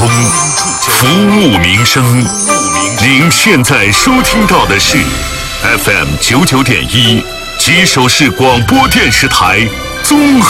通，服务民生。您现在收听到的是 FM 99.1吉首市广播电视台综合